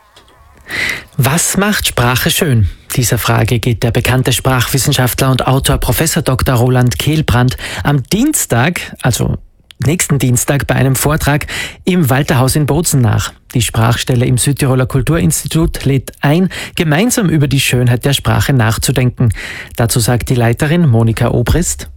Was macht Sprache schön? Dieser Frage geht der bekannte Sprachwissenschaftler und Autor Prof. Dr. Roland Kehlbrand am Dienstag, also nächsten Dienstag, bei einem Vortrag im Walterhaus in Bozen nach. Die Sprachstelle im Südtiroler Kulturinstitut lädt ein, gemeinsam über die Schönheit der Sprache nachzudenken. Dazu sagt die Leiterin Monika Obrist.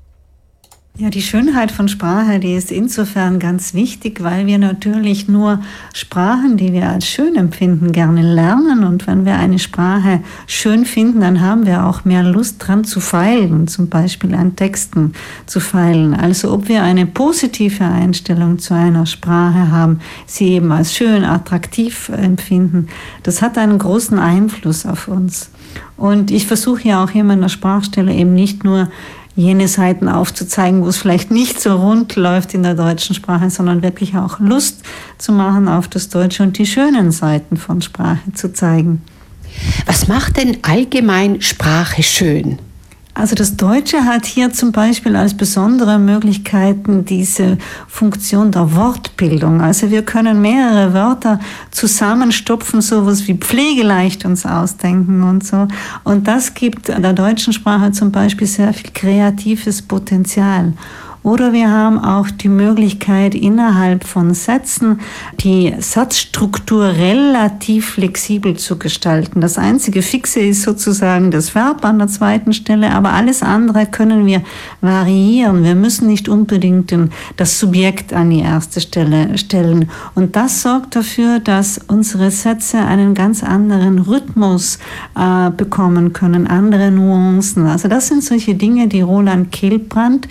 Ja, die Schönheit von Sprache, die ist insofern ganz wichtig, weil wir natürlich nur Sprachen, die wir als schön empfinden, gerne lernen. Und wenn wir eine Sprache schön finden, dann haben wir auch mehr Lust dran zu feilen, zum Beispiel an Texten zu feilen. Also ob wir eine positive Einstellung zu einer Sprache haben, sie eben als schön, attraktiv empfinden, das hat einen großen Einfluss auf uns. Und ich versuche ja auch immer in der Sprachstelle eben nicht nur jene Seiten aufzuzeigen, wo es vielleicht nicht so rund läuft in der deutschen Sprache, sondern wirklich auch Lust zu machen auf das Deutsche und die schönen Seiten von Sprache zu zeigen. Was macht denn allgemein Sprache schön? Also das Deutsche hat hier zum Beispiel als besondere Möglichkeiten diese Funktion der Wortbildung. Also wir können mehrere Wörter zusammenstopfen, sowas wie pflegeleicht uns ausdenken und so. Und das gibt der deutschen Sprache zum Beispiel sehr viel kreatives Potenzial. Oder wir haben auch die Möglichkeit, innerhalb von Sätzen die Satzstruktur relativ flexibel zu gestalten. Das einzige Fixe ist sozusagen das Verb an der zweiten Stelle, aber alles andere können wir variieren. Wir müssen nicht unbedingt das Subjekt an die erste Stelle stellen. Und das sorgt dafür, dass unsere Sätze einen ganz anderen Rhythmus bekommen können, andere Nuancen. Also das sind solche Dinge, die Roland Kehlbrand,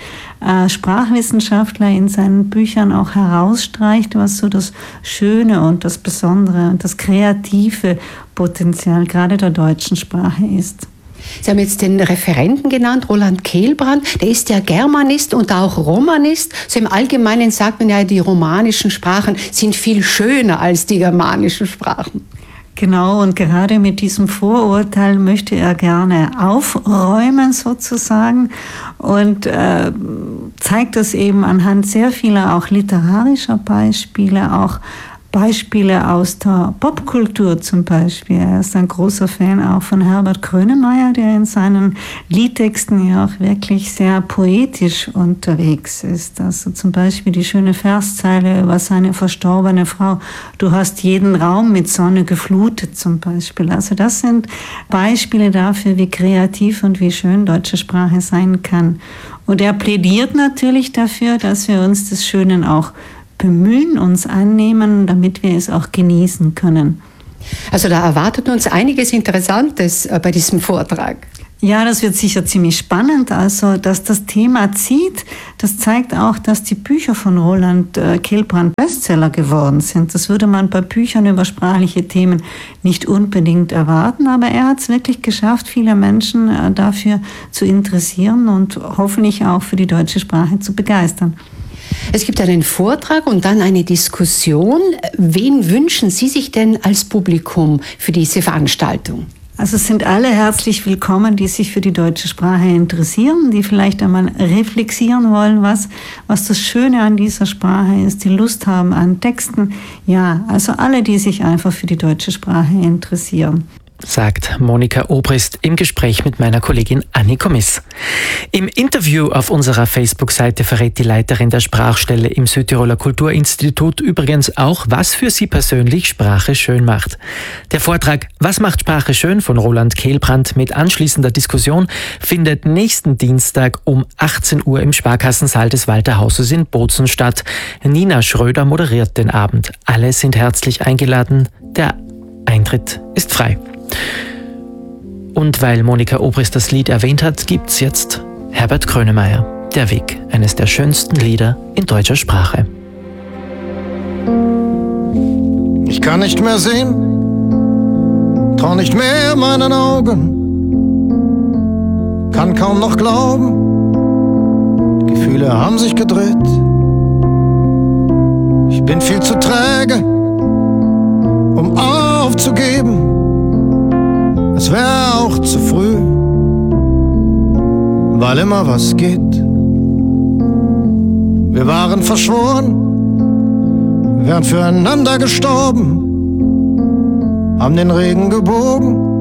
Sprachwissenschaftler, in seinen Büchern auch herausstreicht, was so das Schöne und das Besondere und das kreative Potenzial gerade der deutschen Sprache ist. Sie haben jetzt den Referenten genannt, Roland Kehlbrand. Der ist ja Germanist und auch Romanist. So im Allgemeinen sagt man ja, die romanischen Sprachen sind viel schöner als die germanischen Sprachen. Genau, und gerade mit diesem Vorurteil möchte er gerne aufräumen sozusagen und zeigt das eben anhand sehr vieler auch literarischer Beispiele, auch Beispiele aus der Popkultur zum Beispiel. Er ist ein großer Fan auch von Herbert Grönemeyer, der in seinen Liedtexten ja auch wirklich sehr poetisch unterwegs ist. Also zum Beispiel die schöne Verszeile über seine verstorbene Frau: Du hast jeden Raum mit Sonne geflutet zum Beispiel. Also das sind Beispiele dafür, wie kreativ und wie schön deutsche Sprache sein kann. Und er plädiert natürlich dafür, dass wir uns des Schönen auch bemühen, uns annehmen, damit wir es auch genießen können. Also da erwartet uns einiges Interessantes bei diesem Vortrag. Ja, das wird sicher ziemlich spannend. Also, dass das Thema zieht, das zeigt auch, dass die Bücher von Roland Kehlbrand Bestseller geworden sind. Das würde man bei Büchern über sprachliche Themen nicht unbedingt erwarten, aber er hat es wirklich geschafft, viele Menschen dafür zu interessieren und hoffentlich auch für die deutsche Sprache zu begeistern. Es gibt einen Vortrag und dann eine Diskussion. Wen wünschen Sie sich denn als Publikum für diese Veranstaltung? Also es sind alle herzlich willkommen, die sich für die deutsche Sprache interessieren, die vielleicht einmal reflexieren wollen, was das Schöne an dieser Sprache ist, die Lust haben an Texten. Ja, also alle, die sich einfach für die deutsche Sprache interessieren. Sagt Monika Obrist im Gespräch mit meiner Kollegin Anni Komiss. Im Interview auf unserer Facebook-Seite verrät die Leiterin der Sprachstelle im Südtiroler Kulturinstitut übrigens auch, was für sie persönlich Sprache schön macht. Der Vortrag "Was macht Sprache schön" von Roland Kehlbrand mit anschließender Diskussion findet nächsten Dienstag um 18 Uhr im Sparkassensaal des Walterhauses in Bozen statt. Nina Schröder moderiert den Abend. Alle sind herzlich eingeladen. Der Eintritt ist frei. Und weil Monika Obrist das Lied erwähnt hat, gibt's jetzt Herbert Grönemeyer, Der Weg, eines der schönsten Lieder in deutscher Sprache. Ich kann nicht mehr sehen, trau nicht mehr meinen Augen, kann kaum noch glauben, die Gefühle haben sich gedreht. Ich bin viel zu träge, um aufzugeben. Es wäre auch zu früh, weil immer was geht. Wir waren verschworen, wären füreinander gestorben. haben den Regen gebogen